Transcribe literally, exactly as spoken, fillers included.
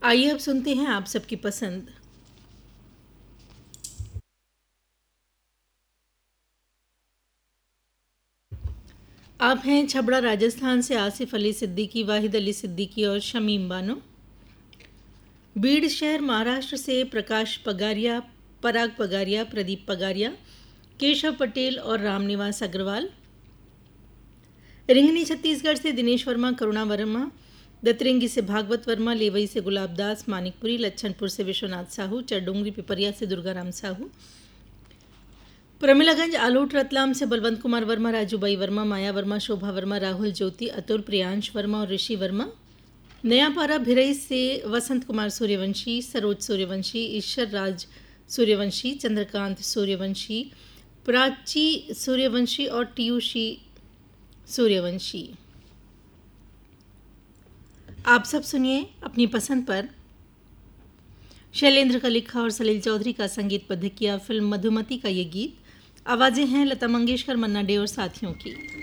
आइए अब सुनते हैं आप सबकी पसंद। आप हैं छबड़ा राजस्थान से आसिफ अली सिद्दीकी, वाहिद अली सिद्दीकी और शमीम बानो। बीड़ शहर महाराष्ट्र से प्रकाश पगारिया, पराग पगारिया, प्रदीप पगारिया, केशव पटेल और रामनिवास अग्रवाल। रिंगनी छत्तीसगढ़ से दिनेश वर्मा, करुणा वर्मा, दतरेंगी से भागवत वर्मा, लेवई से गुलाब दास, मानिकपुरी, लच्छनपुर से विश्वनाथ साहू, चरडोंगरी पिपरिया से दुर्गाराम साहू, प्रमिलागंज आलोट रतलाम से बलवंत कुमार वर्मा, राजूबाई वर्मा, माया वर्मा, शोभा वर्मा, राहुल ज्योति, अतुल, प्रियांश वर्मा और ऋषि वर्मा। नयापारा भिरई से वसंत कुमार सूर्यवंशी, सरोज सूर्यवंशी, ईश्वर राज सूर्यवंशी, चंद्रकांत सूर्यवंशी, प्राची सूर्यवंशी और टीयूषी सूर्यवंशी। आप सब सुनिए अपनी पसंद पर शैलेंद्र का लिखा और सलील चौधरी का संगीतबद्ध किया फिल्म मधुमती का ये गीत। आवाज़ें हैं लता मंगेशकर, मन्ना डे और साथियों की।